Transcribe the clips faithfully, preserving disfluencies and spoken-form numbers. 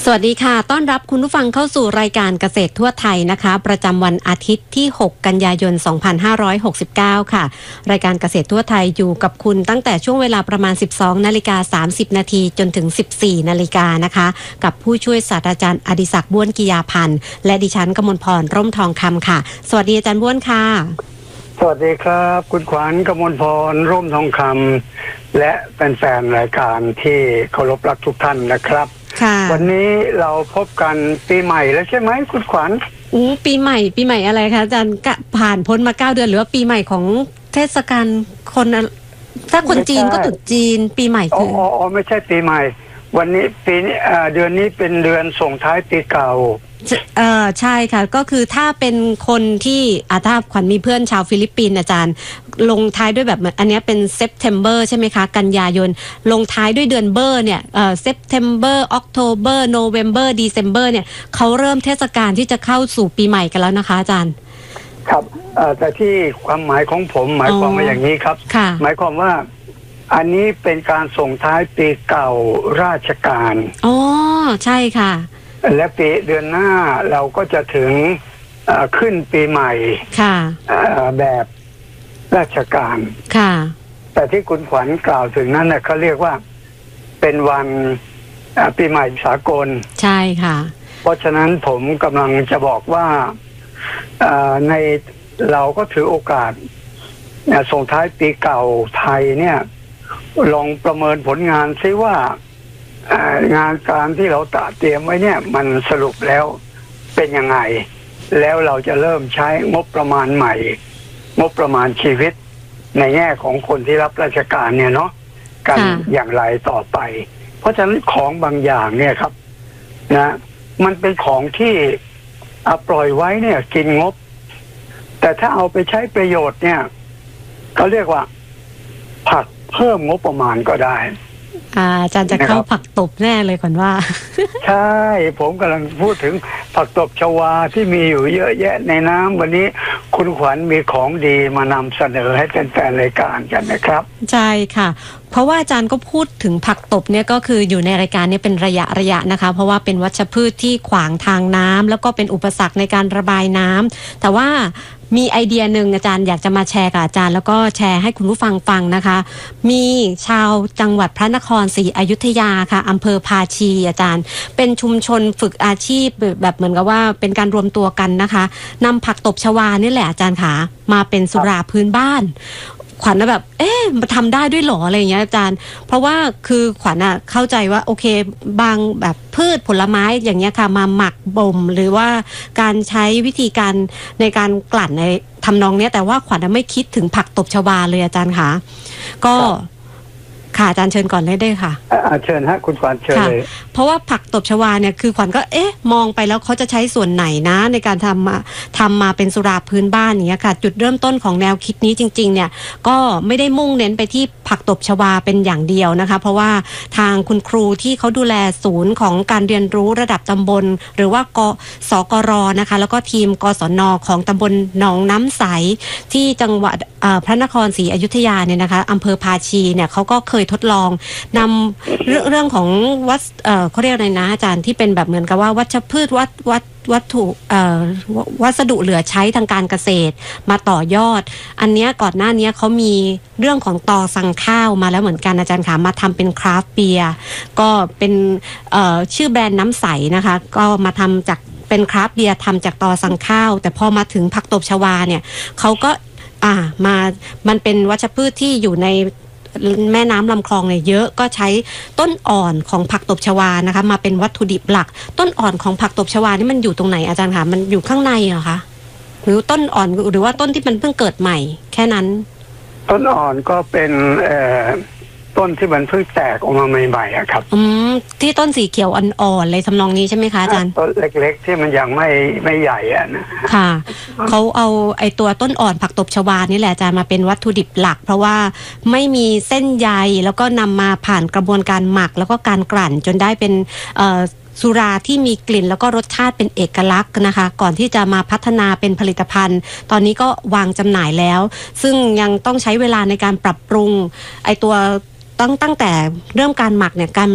สวัสดีค่ะต้อนรับคุณผู้ฟังเข้าสู่รายการเกษตรทั่วไทยนะคะประจำวันอาทิตย์ที่หกกันยายนสองพันห้าร้อยหกสิบเก้าค่ะรายการเกษตรทั่วไทยอยู่กับคุณตั้งแต่ช่วงเวลาประมาณ สิบสองนาฬิกาสามสิบนาทีจนถึง สิบสี่นาฬิกานะคะกับผู้ช่วยศาสตราจารย์อดิศักดิ์บ้วนกิยาพันธ์และดิฉันกมลพรร่มทองคำค่ะสวัสดีอาจารย์บ้วนค่ะสวัสดีครับคุณขวัญกมลพรร่มทองคำและแฟนๆรายการที่เคารพรักทุกท่านนะครับวันนี้เราพบกันปีใหม่แล้วใช่ไหมคุณขวัญอู้ปีใหม่ปีใหม่อะไรคะอาจารย์ผ่านพ้นมาเก้าเดือนหรือว่าปีใหม่ของเทศกาลคนถ้าคนจีนก็ตรุษจีนปีใหม่คืออ๋ออ๋อไม่ใช่ปีใหม่วันนี้ปีนี้เดือนนี้เป็นเดือนส่งท้ายปีเก่าเออใช่ค่ะก็คือถ้าเป็นคนที่อาถ้าขวัญมีเพื่อนชาวฟิลิปปินส์อาจารย์ลงท้ายด้วยแบบอันนี้เป็นเซปเทมเบอร์ใช่ไหมคะกันยายนลงท้ายด้วยเดือนเบอร์เนี่ยเออเซปเทมเบอร์ออกโทเบอร์โนเวมเบอร์ดีเซมเบอร์เนี่ยเขาเริ่มเทศกาลที่จะเข้าสู่ปีใหม่กันแล้วนะคะอาจารย์ครับแต่ที่ความหมายของผมหมายความว่าอย่างนี้ครับหมายความว่าอันนี้เป็นการส่งท้ายปีเก่าราชการอ๋อใช่ค่ะและปีเดือนหน้าเราก็จะถึงขึ้นปีใหม่ค่ะแบบราชการค่ะแต่ที่คุณขวัญกล่าวถึงนั้นเนี่ยเขาเรียกว่าเป็นวันปีใหม่สากลใช่ค่ะเพราะฉะนั้นผมกำลังจะบอกว่าในเราก็ถือโอกาสส่งท้ายปีเก่าไทยเนี่ยลองประเมินผลงานซิว่างานการที่เราตะเตรียมไว้เนี่ยมันสรุปแล้วเป็นยังไงแล้วเราจะเริ่มใช้งบประมาณใหม่งบประมาณชีวิตในแง่ของคนที่รับราชการเนี่ยเนาะกันอย่างไรต่อไปเพราะฉะนั้นของบางอย่างเนี่ยครับนะมันเป็นของที่เอาปล่อยไว้เนี่ยกินงบแต่ถ้าเอาไปใช้ประโยชน์เนี่ยเขาเรียกว่าผักเพิ่มงบประมาณก็ได้อาจารย์จะเข้าผักตบแน่เลยก่อนว่าใช่ผมกำลังพูดถึงผักตบชวาที่มีอยู่เยอะแยะในน้ำวันนี้คุณขวัญมีของดีมานำเสนอให้แฟนๆรายการกันนะครับใช่ค่ะเพราะว่าอาจารย์ก็พูดถึงผักตบเนี่ยก็คืออยู่ในรายการนี้เป็นระยะระยะนะคะเพราะว่าเป็นวัชพืชที่ขวางทางน้ำแล้วก็เป็นอุปสรรคในการระบายน้ำแต่ว่ามีไอเดียหนึ่งอาจารย์อยากจะมาแชร์กับอาจารย์แล้วก็แชร์ให้คุณผู้ฟังฟังนะคะมีชาวจังหวัดพระนครศรีอยุธยาค่ะอำเภอภาชีอาจารย์เป็นชุมชนฝึกอาชีพแบบเหมือนกับว่าเป็นการรวมตัวกันนะคะนำผักตบชวานี่แหละอาจารย์ขามาเป็นสุราพื้นบ้านขวัญแบบเอ๊ะมาทำได้ด้วยหรออะไรอย่างเงี้ยอาจารย์เพราะว่าคือขวัญอะเข้าใจว่าโอเคบางแบบพืชผลไม้อย่างเงี้ยค่ะมาหมักบ่มหรือว่าการใช้วิธีการในการกลั่นในทำนองเนี้ยแต่ว่าขวัญไม่คิดถึงผักตบชวาเลยอาจารย์คะก็ค่ะอาจารย์เชิญก่อนเลยได้ค่ะเชิญฮะคุณขวัญเชิญเลยเพราะว่าผักตบชวาเนี่ยคือขวัญก็เอ๊ะมองไปแล้วเขาจะใช้ส่วนไหนนะในการทำมาทำมาเป็นสุราพื้นบ้านอย่างเงี้ยค่ะจุดเริ่มต้นของแนวคิดนี้จริงๆเนี่ยก็ไม่ได้มุ่งเน้นไปที่ผักตบชวาเป็นอย่างเดียวนะคะเพราะว่าทางคุณครูที่เขาดูแลศูนย์ของการเรียนรู้ระดับตำบลหรือว่ากสกรนะคะแล้วก็ทีมกศนของตำบลหนองน้ำใสที่จังหวัดพระนครศรีอยุธยาเนี่ยนะคะอำเภอภาชีเนี่ยเขาก็เคยทดลองนำเรื่องเรื่องของวัดเอ่อเขาเรียกอะไรนะอาจารย์ที่เป็นแบบเหมือนกับว่าวัชพืชวัดวัดวัตถุเอ่อวัสดุเหลือใช้ทางการเกษตรมาต่อยอดอันนี้ก่อนหน้านี้เขามีเรื่องของตอสั่งข้าวมาแล้วเหมือนกันอาจารย์ค่ะมาทำเป็นคราฟต์เบียร์ก็เป็นเอ่อชื่อแบรนด์น้ำใสนะคะก็มาทำจากเป็นคราฟต์เบียร์ทำจากตอสั่งข้าวแต่พอมาถึงผักตบชวาเนี่ยเขาก็อ่ามามันเป็นวัชพืชที่อยู่ในแม่น้ำลำคลองเนี่ยเยอะก็ใช้ต้นอ่อนของผักตบชวานะคะมาเป็นวัตถุดิบหลักต้นอ่อนของผักตบชวานี่มันอยู่ตรงไหนอาจารย์คะมันอยู่ข้างในเหรอคะหรือต้นอ่อนหรือว่าต้นที่มันเพิ่งเกิดใหม่แค่นั้นต้นอ่อนก็เป็นเอ่อต้นที่มันเพิ่งแตกออกมาใหม่ๆอะครับอืมที่ต้นสีเขียวอ่อนๆเลยทำนองนี้ใช่ไหมคะอาจารย์ต้นเล็กๆที่มันยังไม่ไม่ใหญ่อะนะค่ะเขาเอาไอตัวต้นอ่อนผักตบชวานี่แหละอาจารย์มาเป็นวัตถุดิบหลักเพราะว่าไม่มีเส้นใยแล้วก็นำมาผ่านกระบวนการหมักแล้วก็การกลั่นจนได้เป็นเอ่อสุราที่มีกลิ่นแล้วก็รสชาติเป็นเอกลักษณ์นะคะก่อนที่จะมาพัฒนาเป็นผลิตภัณฑ์ตอนนี้ก็วางจำหน่ายแล้วซึ่งยังต้องใช้เวลาในการปรับปรุงไอตัวตั้งตั้งแต่เริ่มการหมักเนี่ยการ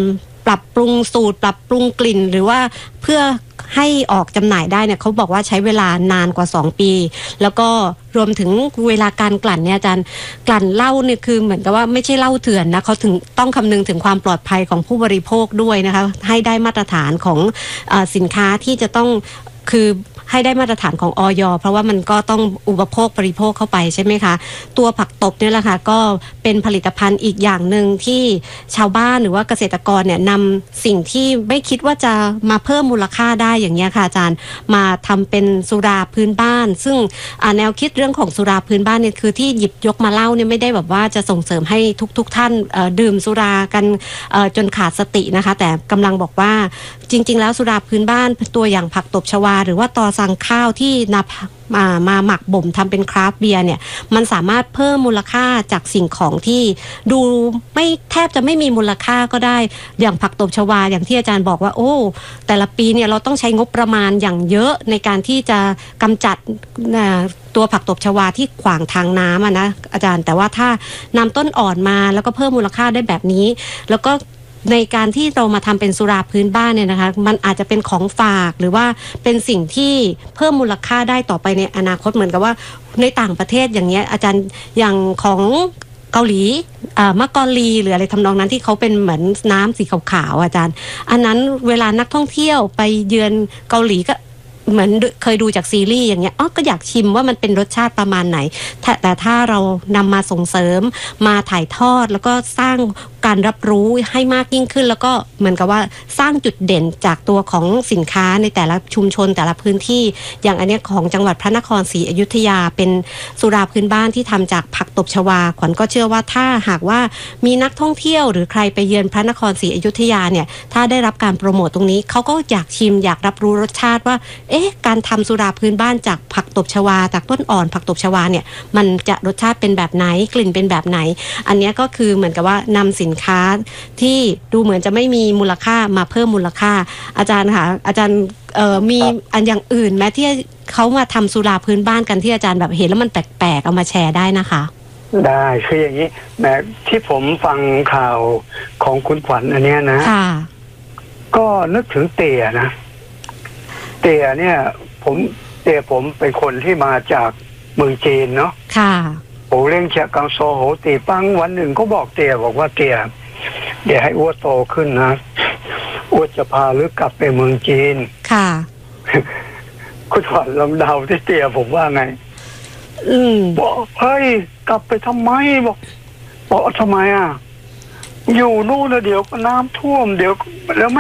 ปรับปรุงสูตรปรับปรุงกลิ่นหรือว่าเพื่อให้ออกจำหน่ายได้เนี่ยเขาบอกว่าใช้เวลานานกว่าสองปีแล้วก็รวมถึงเวลาการกลั่นเนี่ยอาจารย์กลั่นเหล้าเนี่ยคือเหมือนกับว่าไม่ใช่เหล้าเถื่อนนะเขาถึงต้องคำนึงถึงความปลอดภัยของผู้บริโภคด้วยนะคะให้ได้มาตรฐานของเอ่อสินค้าที่จะต้องคือให้ได้มาตรฐานของอย.เพราะว่ามันก็ต้องอุปโภคบริโภคเข้าไปใช่ไหมคะตัวผักตบเนี่ยแหละค่ะก็เป็นผลิตภัณฑ์อีกอย่างหนึ่งที่ชาวบ้านหรือว่าเกษตรกรเนี่ยนำสิ่งที่ไม่คิดว่าจะมาเพิ่มมูลค่าได้อย่างนี้ค่ะอาจารย์มาทำเป็นสุราพื้นบ้านซึ่งแนวคิดเรื่องของสุราพื้นบ้านเนี่ยคือที่หยิบยกมาเล่าเนี่ยไม่ได้แบบว่าจะส่งเสริมให้ทุกๆ ท, ท่านดื่มสุรากันจนขาดสตินะคะแต่กำลังบอกว่าจริงๆแล้วสุราพื้นบ้านตัวอย่างผักตบชวาหรือว่าตอสั่งข้าวที่นำมามาหมักบ่มทำเป็นคราฟต์เบียร์เนี่ยมันสามารถเพิ่มมูลค่าจากสิ่งของที่ดูไม่แทบจะไม่มีมูลค่าก็ได้อย่างผักตบชวาอย่างที่อาจารย์บอกว่าโอ้แต่ละปีเนี่ยเราต้องใช้งบประมาณอย่างเยอะในการที่จะกำจัดตัวผักตบชวาที่ขวางทางน้ำนะอาจารย์แต่ว่าถ้านำต้นอ่อนมาแล้วก็เพิ่มมูลค่าได้แบบนี้แล้วก็ในการที่เรามาทำเป็นสุราพื้นบ้านเนี่ยนะคะมันอาจจะเป็นของฝากหรือว่าเป็นสิ่งที่เพิ่มมูลค่าได้ต่อไปในอนาคตเหมือนกับว่าในต่างประเทศอย่างเงี้ยอาจารย์อย่างของเกาหลีมะกอลีหรืออะไรทำนองนั้นที่เขาเป็นเหมือนน้ำสีขาวๆอาจารย์อันนั้นเวลานักท่องเที่ยวไปเยือนเกาหลีก็เหมือนเคยดูจากซีรีส์อย่างเงี้ยอ๋อก็อยากชิมว่ามันเป็นรสชาติประมาณไหนแต่ถ้าเรานำมาส่งเสริมมาถ่ายทอดแล้วก็สร้างการรับรู้ให้มากยิ่งขึ้นแล้วก็เหมือนกับว่าสร้างจุดเด่นจากตัวของสินค้าในแต่ละชุมชนแต่ละพื้นที่อย่างอันนี้ของจังหวัดพระนครศรีอยุธยาเป็นสุราพื้นบ้านที่ทำจากผักตบชวาขวัญก็เชื่อว่าถ้าหากว่ามีนักท่องเที่ยวหรือใครไปเยือนพระนครศรีอยุธยาเนี่ยถ้าได้รับการโปรโมทตรงนี้เขาก็อยากชิมอยากรับรู้รสชาติว่าเอ๊ะการทำสุราพื้นบ้านจากผักตบชวาจากต้นอ่อนผักตบชวาเนี่ยมันจะรสชาติเป็นแบบไหนกลิ่นเป็นแบบไหนอันนี้ก็คือเหมือนกับว่านำสินค้าที่ดูเหมือนจะไม่มีมูลค่ามาเพิ่มมูลค่าอาจารย์ค่ะอาจารย์เอ่อมีอันอย่างอื่นไหมที่เขามาทำสุราพื้นบ้านกันที่อาจารย์แบบเห็นแล้วมันแปลกๆเอามาแชร์ได้นะคะได้คืออย่างนี้แม้ที่ผมฟังข่าวของคุณขวัญอันเนี้ยนะก็นึกถึงเตี่ยนะเตี่ยเนี่ยผมเตี่ยผมเป็นคนที่มาจากเมืองจีนเนาะค่ะโอเล่งเชียกังโซโหตีปังวันหนึ่งก็บอกเตี่ยบอกว่าเตี่ยเดี๋ยวให้อ้วโตขึ้นนะอ้วจะพาลึกกลับไปเมืองจีนค่ะคุณขวัญลองเดาที่เตี่ยผมว่าไงอืมบอกเฮ้ยกลับไปทำไมบอกบอกทำไมอ่ะอยู่นู่นนะเดี๋ยวก็น้ำท่วมเดี๋ยวแล้วไม่